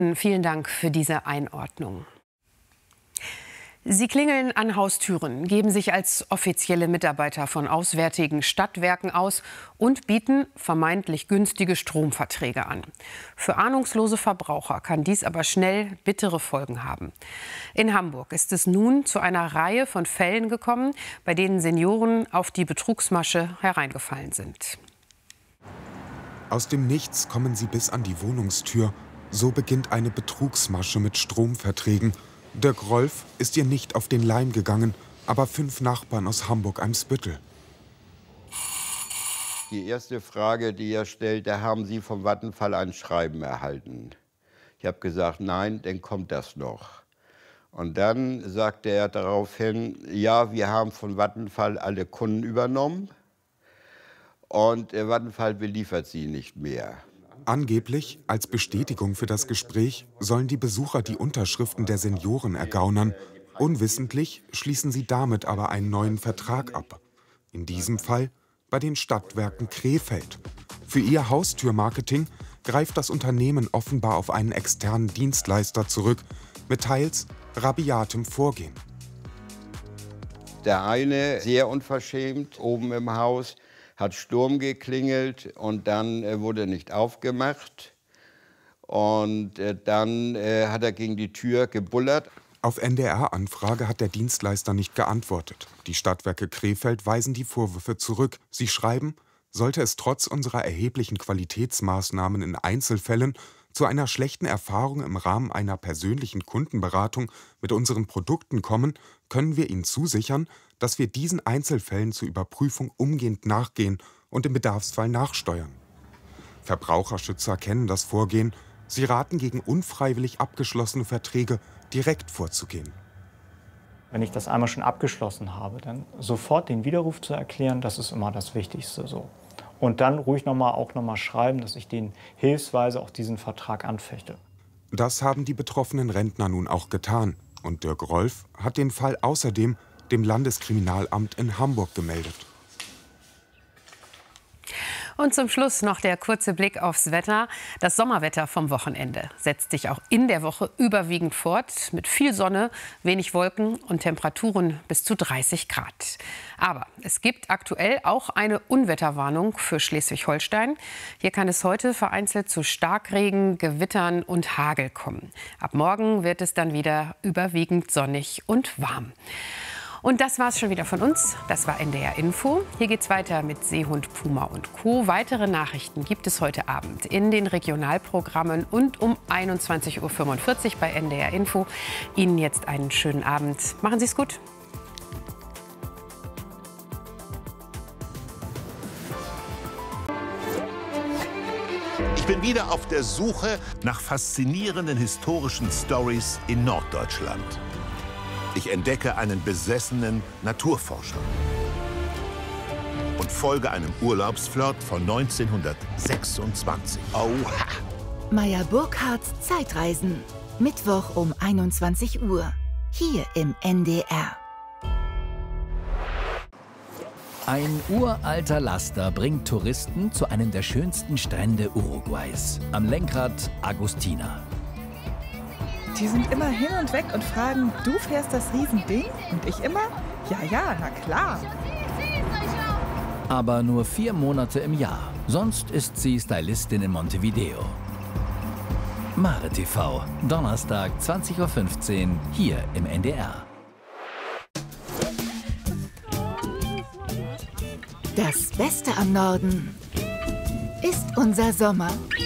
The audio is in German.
Vielen Dank für diese Einordnung. Sie klingeln an Haustüren, geben sich als offizielle Mitarbeiter von auswärtigen Stadtwerken aus und bieten vermeintlich günstige Stromverträge an. Für ahnungslose Verbraucher kann dies aber schnell bittere Folgen haben. In Hamburg ist es nun zu einer Reihe von Fällen gekommen, bei denen Senioren auf die Betrugsmasche hereingefallen sind. Aus dem Nichts kommen sie bis an die Wohnungstür. So beginnt eine Betrugsmasche mit Stromverträgen. Dirk Rolf ist ihr nicht auf den Leim gegangen, aber 5 Nachbarn aus Hamburg-Eimsbüttel. Die erste Frage, die er stellte: Haben Sie vom Vattenfall ein Schreiben erhalten? Ich habe gesagt, nein, dann kommt das noch. Und dann sagte er daraufhin, ja, wir haben von Vattenfall alle Kunden übernommen und Vattenfall beliefert sie nicht mehr. Angeblich, als Bestätigung für das Gespräch, sollen die Besucher die Unterschriften der Senioren ergaunern. Unwissentlich schließen sie damit aber einen neuen Vertrag ab. In diesem Fall bei den Stadtwerken Krefeld. Für ihr Haustürmarketing greift das Unternehmen offenbar auf einen externen Dienstleister zurück, mit teils rabiatem Vorgehen. Der eine, sehr unverschämt, oben im Haus, hat Sturm geklingelt und dann wurde nicht aufgemacht. Und dann hat er gegen die Tür gebullert. Auf NDR-Anfrage hat der Dienstleister nicht geantwortet. Die Stadtwerke Krefeld weisen die Vorwürfe zurück. Sie schreiben, sollte es trotz unserer erheblichen Qualitätsmaßnahmen in Einzelfällen zu einer schlechten Erfahrung im Rahmen einer persönlichen Kundenberatung mit unseren Produkten kommen, können wir Ihnen zusichern, dass wir diesen Einzelfällen zur Überprüfung umgehend nachgehen und im Bedarfsfall nachsteuern. Verbraucherschützer kennen das Vorgehen. Sie raten, gegen unfreiwillig abgeschlossene Verträge direkt vorzugehen. Wenn ich das einmal schon abgeschlossen habe, dann sofort den Widerruf zu erklären, das ist immer das Wichtigste so. Und dann ruhig auch noch mal schreiben, dass ich den hilfsweise auch diesen Vertrag anfechte. Das haben die betroffenen Rentner nun auch getan. Und Dirk Rolf hat den Fall außerdem dem Landeskriminalamt in Hamburg gemeldet. Und zum Schluss noch der kurze Blick aufs Wetter. Das Sommerwetter vom Wochenende setzt sich auch in der Woche überwiegend fort. Mit viel Sonne, wenig Wolken und Temperaturen bis zu 30 Grad. Aber es gibt aktuell auch eine Unwetterwarnung für Schleswig-Holstein. Hier kann es heute vereinzelt zu Starkregen, Gewittern und Hagel kommen. Ab morgen wird es dann wieder überwiegend sonnig und warm. Und das war's schon wieder von uns. Das war NDR Info. Hier geht's weiter mit Seehund, Puma und Co. Weitere Nachrichten gibt es heute Abend in den Regionalprogrammen und um 21:45 Uhr bei NDR Info. Ihnen jetzt einen schönen Abend. Machen Sie's gut. Ich bin wieder auf der Suche nach faszinierenden historischen Stories in Norddeutschland. Ich entdecke einen besessenen Naturforscher und folge einem Urlaubsflirt von 1926. Oha! Meyer Burkhardts Zeitreisen. Mittwoch um 21 Uhr. Hier im NDR. Ein uralter Laster bringt Touristen zu einem der schönsten Strände Uruguays. Am Lenkrad Agustina. Die sind immer hin und weg und fragen, du fährst das Riesending? Und ich immer, ja, na klar. Aber nur 4 Monate im Jahr. Sonst ist sie Stylistin in Montevideo. Mare TV, Donnerstag 20:15 Uhr, hier im NDR. Das Beste am Norden ist unser Sommer.